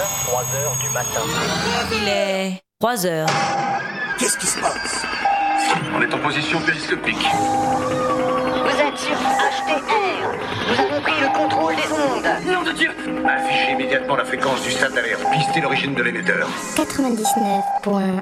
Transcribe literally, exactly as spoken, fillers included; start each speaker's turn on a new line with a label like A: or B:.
A: heures, trois heures du matin.
B: Il est trois heures.
C: Qu'est-ce qui se passe?
D: On est en position périscopique.
A: Vous êtes sur H T R. Nous avons pris le contrôle des ondes.
D: Nom de Dieu! Affichez immédiatement la fréquence du stade d'alerte. Pistez l'origine de l'émetteur.
E: quatre-vingt-dix-neuf point